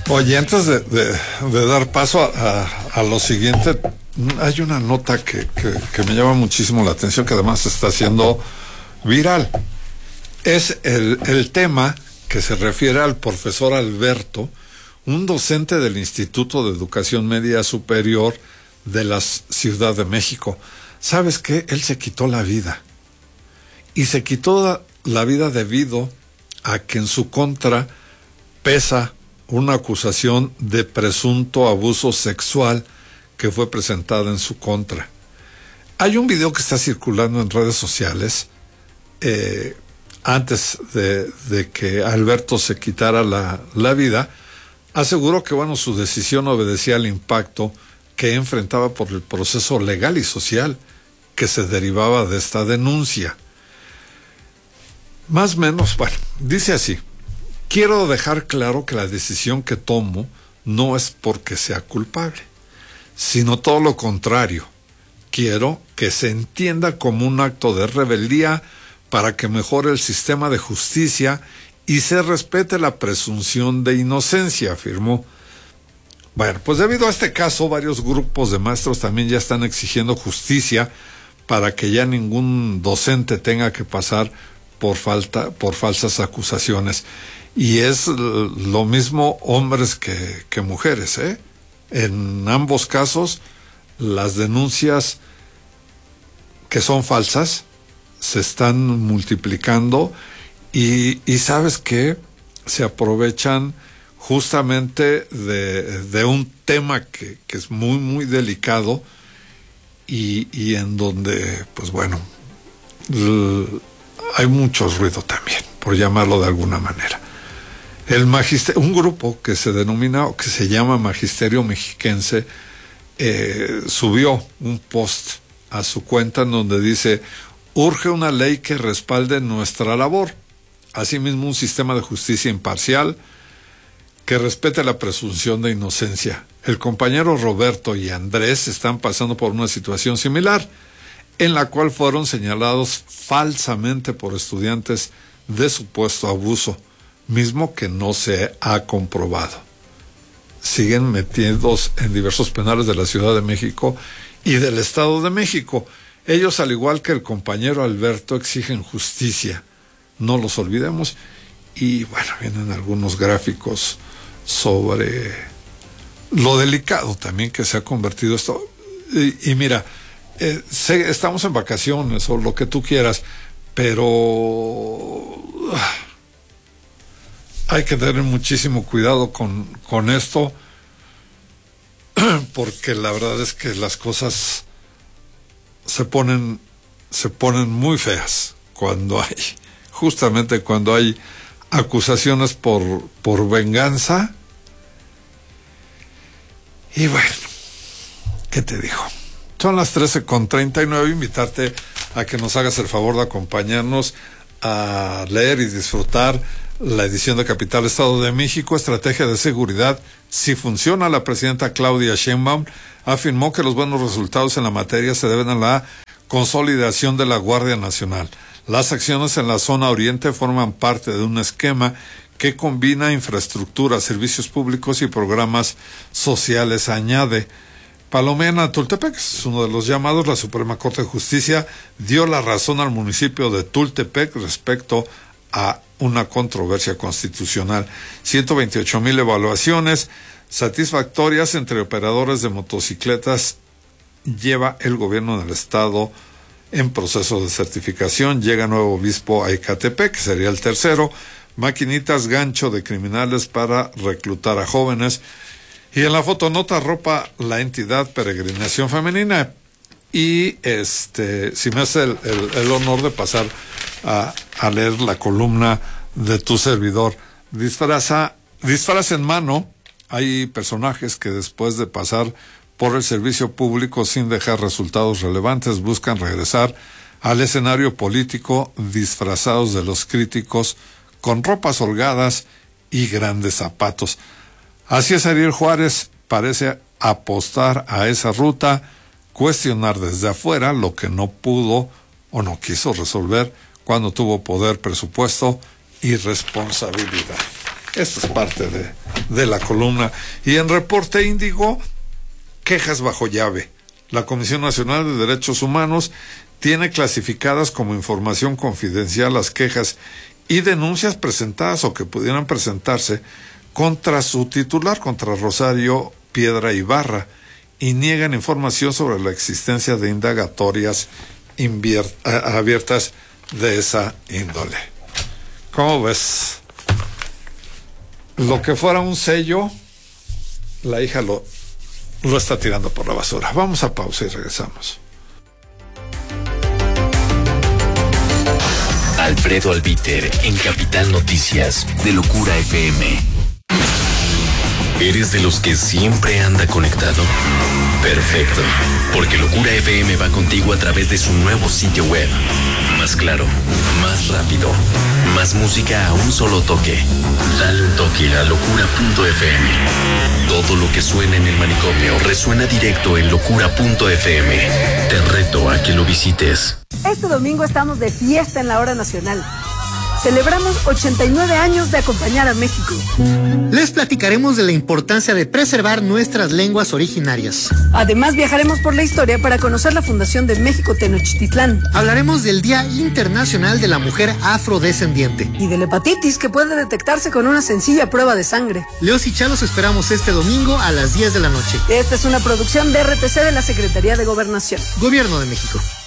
Oye, antes de dar paso a lo siguiente, hay una nota que me llama muchísimo la atención, que además se está haciendo viral. Es el tema que se refiere al profesor Alberto, un docente del Instituto de Educación Media Superior de la Ciudad de México. ¿Sabes qué? Él se quitó la vida. Y se quitó la vida debido a que en su contra pesa una acusación de presunto abuso sexual que fue presentada en su contra. Hay un video que está circulando en redes sociales antes de que Alberto se quitara la vida. Aseguró que su decisión obedecía al impacto que enfrentaba por el proceso legal y social que se derivaba de esta denuncia. Más o menos, dice así: quiero dejar claro que la decisión que tomo no es porque sea culpable, sino todo lo contrario. Quiero que se entienda como un acto de rebeldía para que mejore el sistema de justicia y se respete la presunción de inocencia, afirmó. Pues debido a este caso, varios grupos de maestros también ya están exigiendo justicia para que ya ningún docente tenga que pasar por falsas acusaciones. Y es lo mismo hombres que mujeres, ¿eh? En ambos casos, las denuncias que son falsas se están multiplicando y ¿sabes qué? Se aprovechan justamente de un tema que es muy, muy delicado y en donde, hay mucho ruido también, por llamarlo de alguna manera. Un grupo que se denomina o que se llama Magisterio Mexiquense subió un post a su cuenta en donde dice: urge una ley que respalde nuestra labor, asimismo un sistema de justicia imparcial que respete la presunción de inocencia. El compañero Roberto y Andrés están pasando por una situación similar, en la cual fueron señalados falsamente por estudiantes de supuesto abuso, mismo que no se ha comprobado. Siguen metidos en diversos penales de la Ciudad de México y del Estado de México. Ellos, al igual que el compañero Alberto, exigen justicia. No los olvidemos. Y vienen algunos gráficos sobre lo delicado también que se ha convertido esto. Y mira, estamos en vacaciones o lo que tú quieras, pero hay que tener muchísimo cuidado con esto, porque la verdad es que las cosas se ponen muy feas cuando hay acusaciones por venganza. Y ¿qué te digo? Son las 13:39. Invitarte a que nos hagas el favor de acompañarnos a leer y disfrutar la edición de Capital Estado de México, Estrategia de Seguridad. Si funciona, la presidenta Claudia Sheinbaum afirmó que los buenos resultados en la materia se deben a la consolidación de la Guardia Nacional. Las acciones en la zona oriente forman parte de un esquema que combina infraestructura, servicios públicos y programas sociales, añade. Palomena Tultepec es uno de los llamados. La Suprema Corte de Justicia dio la razón al municipio de Tultepec respecto a una controversia constitucional. 128,000 evaluaciones satisfactorias entre operadores de motocicletas lleva el gobierno del estado en proceso de certificación. Llega nuevo obispo a Ecatepec, que sería el tercero. Maquinitas gancho de criminales para reclutar a jóvenes. Y en la fotonota arropa la entidad Peregrinación Femenina. Y si me hace el honor de pasar a leer la columna de tu servidor. Disfraz en mano. Hay personajes que después de pasar por el servicio público sin dejar resultados relevantes buscan regresar al escenario político disfrazados de los críticos, con ropas holgadas y grandes zapatos. Así es, Ariel Juárez parece apostar a esa ruta, cuestionar desde afuera lo que no pudo o no quiso resolver cuando tuvo poder, presupuesto y responsabilidad. Esto es parte de la columna. Y en Reporte Índigo, quejas bajo llave. La Comisión Nacional de Derechos Humanos tiene clasificadas como información confidencial las quejas y denuncias presentadas o que pudieran presentarse contra su titular, contra Rosario Piedra Ibarra, y niegan información sobre la existencia de indagatorias abiertas de esa índole. ¿Cómo ves? Lo que fuera un sello, la hija lo está tirando por la basura. Vamos a pausa y regresamos. Alfredo Albiter en Capital Noticias de Locura FM. ¿Eres de los que siempre anda conectado? Perfecto, porque Locura FM va contigo a través de su nuevo sitio web. Más claro, más rápido, más música a un solo toque. Dale un toque a locura.fm. Todo lo que suena en el manicomio resuena directo en locura.fm. Te reto a que lo visites. Este domingo estamos de fiesta en la Hora Nacional. Celebramos 89 años de acompañar a México. Les platicaremos de la importancia de preservar nuestras lenguas originarias. Además, viajaremos por la historia para conocer la fundación de México Tenochtitlán. Hablaremos del Día Internacional de la Mujer Afrodescendiente. Y de la hepatitis, que puede detectarse con una sencilla prueba de sangre. Leos y Chalos esperamos este domingo a las 10 de la noche. Esta es una producción de RTC de la Secretaría de Gobernación. Gobierno de México.